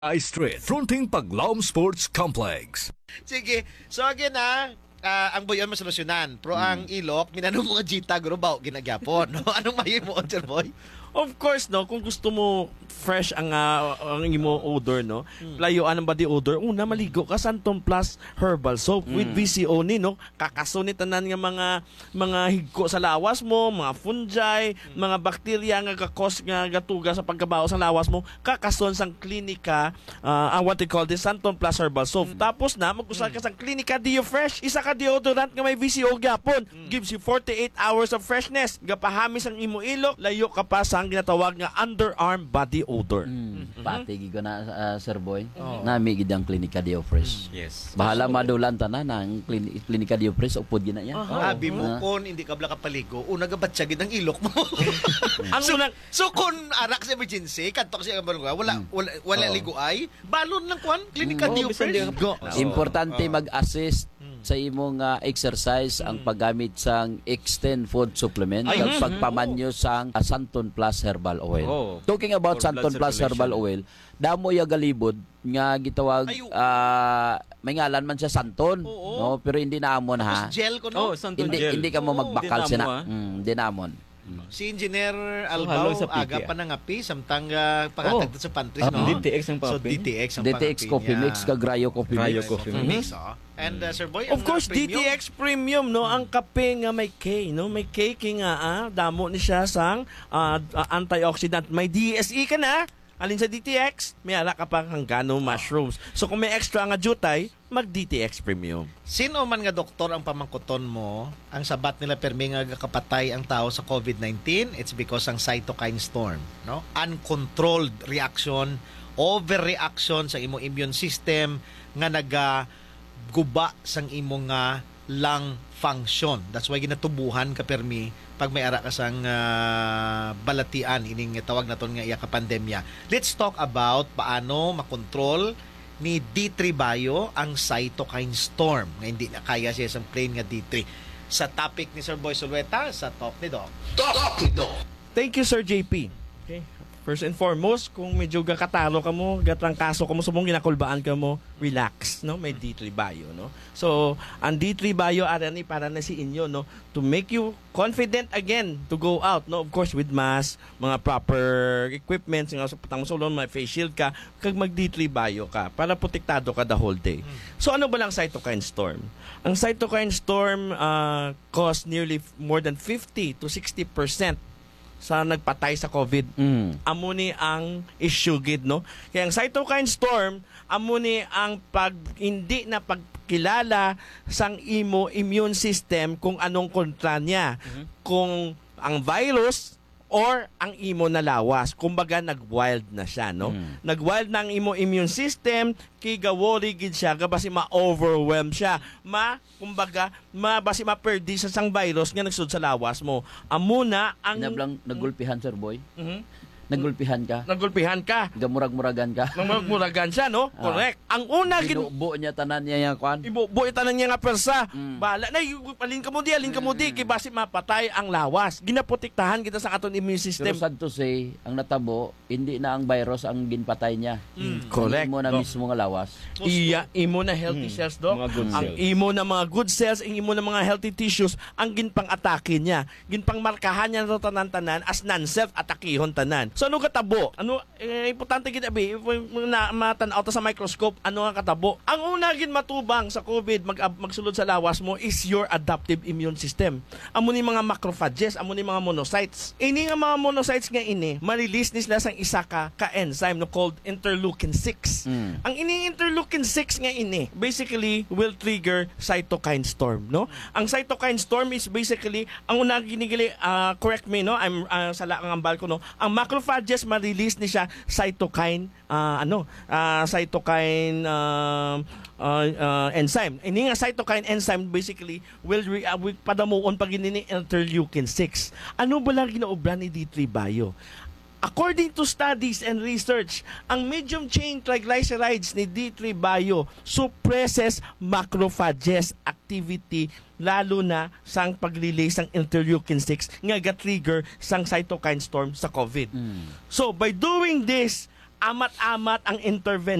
Street, fronting Paglaom Sports Complex. Sige. So again ang Boy mo solusyonan. Pero ang Ilok, minanong mga jita, guro ba, ginagyapon. No? Anong mayo mo, Sir Boy? Of course, no, kung gusto mo fresh ang imo odor, no, layuan ang body odor, una maligo ka Santon Plus Herbal Soap with VCO ni, no, kakasunit tanan nga mga higko sa lawas mo, mga fungi, mga bakterya nga kakos nga gatuga sa pagkabaho sa lawas mo, kakason sang klinika, ang what they call this Santon Plus Herbal Soap. Tapos na mag-usal ka sang klinika Dio Fresh, isa ka deodorant nga may VCO gyapon, gives you 48 hours of freshness, gapahamis ang imo ilok, layo ka pa sa ang ginatawag nga underarm body odor. Patigi ko na, Sir Boy. Nami gid ang Klinika Dio Fresh. Yes. Bahala madulan tanan ang Klinika Dio Fresh upod gina yan. Abi mo kon hindi ka bla kapaligo, una gabatsagin ang ilok mo. Ang unang So kung arak sa emergency, kadto siya wala ligo ay, balon lang kwan, klinika Dio Fresh. Importante mag-assist sa imong exercise ang paggamit sang Extend Food Supplement kag pagpamanyo sang Santon Plus Herbal Oil. Talking about For Santon blood Plus Herbal Oil, damo ya galibod nga gitawag may ngalan man siya Santon, no, pero hindi naamon ha. Tapos gel ko no. Hindi ka mo magbakal sina. Hindi naamon. Si Engineer halong Albao sa piki, aga pa nangapi samtang pangatag sa pantry no. DTX ang So papi. DTX ang DTX Coffee Mix kag Rayo Coffee Rayo Mix. Coffee mix. And Sir Boy, Of ang, course, premium? DTX Premium, no, ang kape nga may K, no, may K nga damo ni siya sang antioxidant. May DSE ka na. Alin sa DTX, may ala ka pang hanggano mushrooms. So kung may extra nga jutay, mag DTX Premium. Sino man nga doktor ang pamangkuton mo, ang sabat nila permi nga kapatay ang tao sa COVID-19, it's because ang cytokine storm, no? Uncontrolled reaction, overreaction sa imong immune system nga guba sang imong nga lung function. That's why ginatubuhan ka permi pag may ara ka sang balatian ining tawag naton nga iya ka pandemya. Let's talk about paano makontrol ni D3 Bio ang cytokine storm nga hindi na kaya siya sa plain nga D3. Sa topic ni Sir Boy Sulueta, sa Talk ni Doc. Thank you, Sir JP. Okay. First and foremost, kung medyo gakatalo ka mo, gatrangkaso ka mo, subong ginakulbaan ka mo, relax, no? May D3 Bio, no? So, ang D3 Bio arani para na si inyo, no? To make you confident again to go out, no? Of course, with mask, mga proper equipment, nga sa patang sulon, may face shield ka, kag mag D3 Bio ka, para protektado ka the whole day. So, ano ba lang cytokine storm? Ang cytokine storm cause nearly more than 50 to 60% sa nagpatay sa COVID. Amo ni ang issue gid, no? Kaya ang cytokine storm amo ni ang hindi na pagkilala sang imo immune system kung anong kontra niya. Kung ang virus or ang imo na lawas. Kumbaga nag-wild na siya, no? Nag-wild na ang imo immune system, kigawori gid siya, basi ma-overwhelm siya. Kumbaga, basi ma-perdi sa sang virus nga nagsud sa lawas mo. Amo na ang Inablang nagulpihan, Sir Boy. Nagulpihan ka. nagulpihan ka. Gamurag-muragan ka. Muragan siya, no? Correct. Ang una Binubo niya tanan niya yung kwan. ibubuhay tanan niya nga persa. Bala na alin ka mo di kay basi mapatay ang lawas. Ginaprotektahan kita sa aton immune Pero system. sad to say, ang natabo, hindi na ang virus ang ginpatay niya. Correct. Hindi mo na mismo nga lawas. Iya, imo na healthy cells, Doc. Mga good Ang cells. imo na mga good cells, ang imo na mga healthy tissues, ang ginpang-atake niya. Ginpang-markahan niya sa tanan-tanan as non-self atakihon tanan. So ano katabo? Importante gid abi na matan-aw ta sa microscope, ano nga katabo? Ang una gid matubang sa COVID magsulod sa lawas mo is your adaptive immune system. Amo ni mga macrophages, amo ni mga monocytes. Ini nga mga monocytes nga ini, ma-release nila sang isa ka enzyme no called interleukin 6. Ang ini interleukin 6 nga ini basically will trigger cytokine storm, no? Ang cytokine storm is basically ang una ginigili correct me, no? I'm sala ang ambal ko, no? Ang macrophages ma-release ni siya cytokine cytokine enzyme. Ini nga cytokine enzyme basically will padamuon pag ini interleukin 6. Ano ba lang ginaobra ni D3 Bio? According to studies and research, ang medium chain triglycerides ni D3 Bio suppresses macrophages activity lalo na sang pag-release ng interleukin 6 nga ga-trigger sang cytokine storm sa COVID. So by doing this, amat-amat ang intervention